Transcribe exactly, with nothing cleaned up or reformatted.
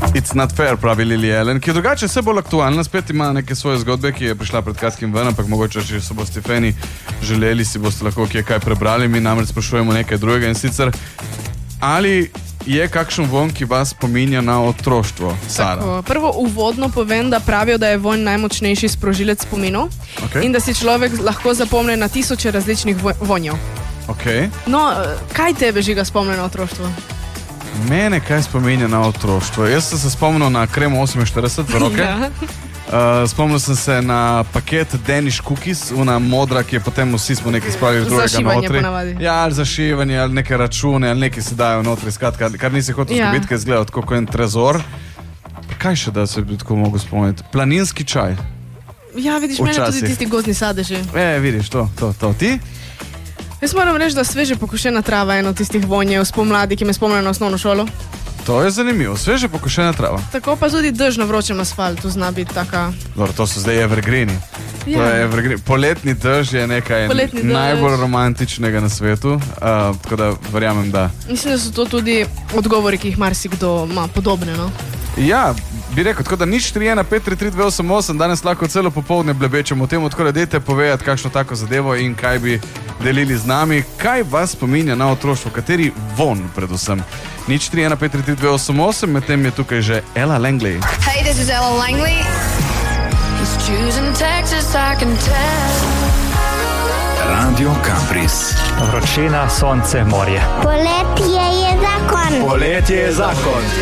It's not fair, pravi Lily Allen, ki je drugače vse bolj aktualna, spet ima neke svoje zgodbe, ki je prišla pred kratkim ven, ampak mogoče, če so boste fani želeli, si boste lahko kje kaj prebrali, mi namreč sprašujemo nekaj drugega in sicer, ali je kakšen vonj, ki vas spominja na otroštvo, Sara? Tako, prvo uvodno povem, da pravijo, da je vonj najmočnejši sprožilec spominov, Okay. in da si človek lahko zapomne na tisoče različnih vo- vonjev. Okay. No, kaj tebe, Žiga, spomne na otroštvo? Mene kaj spominja na otroštvo? Jaz sem se spomnil na kremo oseminštirideset za roke. Ja. Uh, spomnil sem se na paket Danish Cookies, una modra, ki je potem vsi smo nekaj spravili drugega Za šivanje notri. ponavadi. Ja, ali za šivanje, ali neke račune, ali nekaj se dajo notri, skratka, kar nisi hotel Ja. skrbiti, ker je izgledal tako kot en trezor. Pa kaj še, da se bi tako mogel spomniti? Planinski čaj. Ja, vidiš, mene Včasih. tudi tisti gozdni sadeži. E, vidiš, to, to, to. Ti? Jaz moram reči, da sveže pokošena trava je eno od tistih vonjev spomladi, ki me spomne na osnovno šolo. To je zanimivo. Sveže pokošena trava. Tako pa tudi dež na vročem asfaltu zna biti taka. Dobro, to so zdaj evergreeni. To Ja. je evergreen. Poletni dež je nekaj Poletni dež. najbolj romantičnega na svetu, uh, tako da verjamem, da. Mislim, da so to tudi odgovori, ki jih marsikdo ima podobne. No? Ja, bi rekel, tako da nič tri ena pet tri tri dve osem osem, danes lahko celo popoldne blebečemo o tem, tako da dajte povedati kakšno tako zadevo in kaj bi delili z nami, kaj vas spominja na otroštvo, kateri von predvsem. Nič tri ena pet tri tri dve osem osem, medtem je tukaj že Ella Langley. Hey, this is Ella Langley. He's choosing Texas, I can tell. Radio Campris. Vročina, sonce, morje. Poletje je zakon. Poletje je zakon.